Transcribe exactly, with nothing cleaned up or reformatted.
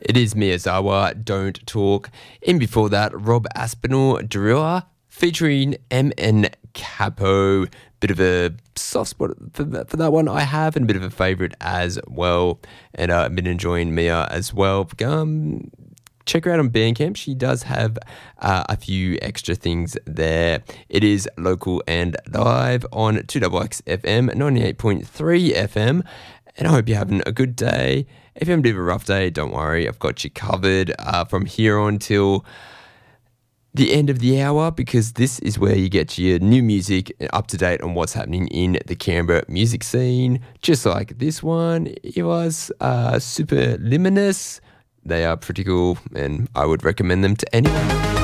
It is Miyazawa, Don't Talk. In before that, Rob Aspinall, Driller, featuring M N Capo. Bit of a soft spot for that, for that one I have, and a bit of a favourite as well. And uh, I've been enjoying Mia as well. Um, check her out on Bandcamp. She does have uh, a few extra things there. It is local and live on two X X F M, ninety-eight point three F M. And I hope you're having a good day. If you're having a bit of a rough day, don't worry. I've got you covered uh, from here on till the end of the hour, because this is where you get your new music up to date on what's happening in the Canberra music scene. Just like this one, it was uh, Super Luminous. They are pretty cool, and I would recommend them to anyone.